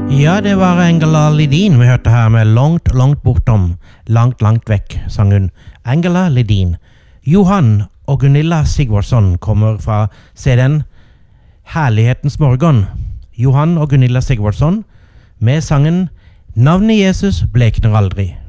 Ja, det var Angela Lidin vi hørte her med Langt, langt bortom, langt, langt vekk, sang hun. Angela Lidin. Johan og Gunilla Sigvardsson kommer fra CD-en Herlighetens morgen. Johan og Gunilla Sigvardsson med sangen Navnet Jesus blekner aldri.